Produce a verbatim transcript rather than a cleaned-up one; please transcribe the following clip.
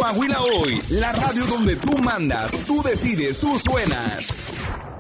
Coahuila Hoy, la radio donde tú mandas, tú decides, tú suenas.